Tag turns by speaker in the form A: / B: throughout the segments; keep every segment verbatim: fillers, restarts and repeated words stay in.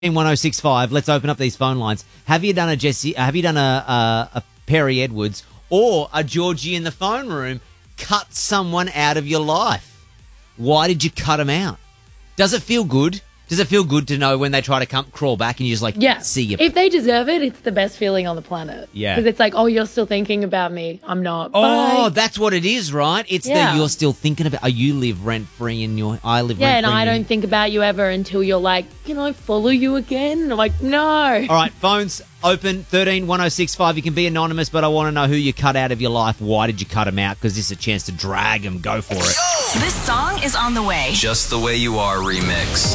A: In one oh six five, let's open up these phone lines. Have you done a Jesse? Have you done a, a a Perry Edwards or a Georgie in the phone room? Cut someone out of your life. Why did you cut them out? Does it feel good? Does it feel good to know when they try to come crawl back and you're just like,
B: Yeah.
A: see you?
B: If they deserve it, it's the best feeling on the planet.
A: Yeah.
B: Because it's like, oh, you're still thinking about me. I'm not.
A: Oh,
B: Bye.
A: that's what it is, right? It's
B: Yeah.
A: that you're still thinking about. Oh, you live rent free in your. I live
B: Yeah,
A: rent
B: and
A: free.
B: I don't think about you ever until you're like, can I follow you again? And I'm like, no.
A: All right, phones open thirteen one oh six five. You can be anonymous, but I want to know who you cut out of your life. Why did you cut them out? Because this is a chance to drag them. Go for it.
C: This song is on the way.
D: Just the Way You Are remix.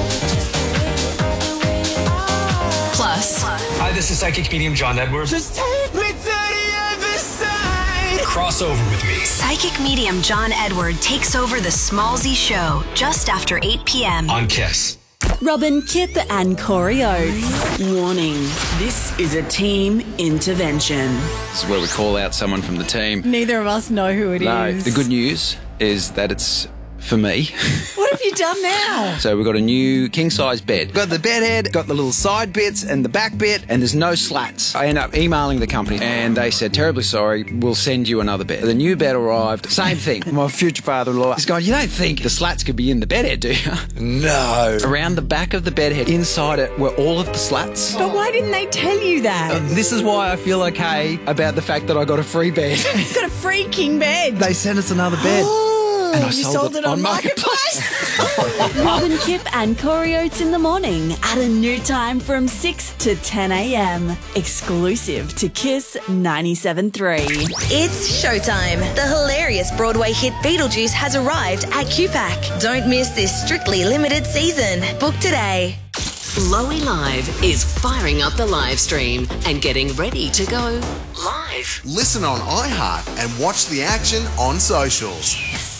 C: Plus,
E: Hi, this is psychic medium John Edwards.
F: Just take me to the other side.
E: Crossover with me.
C: psychic medium John Edward takes over the Smallsy Show just after eight p.m.
E: On Kiss.
G: Robin, Kip and Corey Oates. Warning, this is a team intervention.
D: This is where we call out someone from the team.
G: Neither of us know who it is.
D: No, the good news is that it's for me.
G: What have you done now?
D: So we've got a new king-size bed. Got the bed head, got the little side bits and the back bit, and there's no slats. I end up emailing the company, and they said, terribly sorry, we'll send you another bed. The new bed arrived, same thing. My future father-in-law is going, you don't think the slats could be in the bed head, do you?
F: No.
D: Around the back of the bed head, inside it, were all of the slats.
G: But why didn't they tell you that?
D: Uh, this is why I feel okay about the fact that I got a free bed.
G: You've got a free king bed.
D: They sent us another bed. And I
G: you
D: sold,
G: sold
D: it,
G: it on
D: on Marketplace.
G: Robin, Kip and Corey Oates in the morning at a new time from six to ten a.m. Exclusive to Kiss ninety-seven point three.
H: It's showtime. The hilarious Broadway hit Beetlejuice has arrived at Q PAC. Don't miss this strictly limited season. Book today.
I: Lowy Live is firing up the live stream and getting ready to go live.
J: Listen on iHeart and watch the action on socials.